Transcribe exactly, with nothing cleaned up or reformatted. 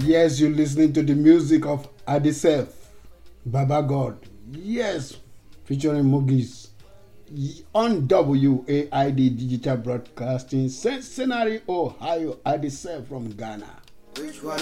Yes, you're listening to the music of Adisef, Baba God. Yes, featuring Mogis on W A I D Digital Broadcasting, Cincinnati, Ohio. Adisef from Ghana. Which one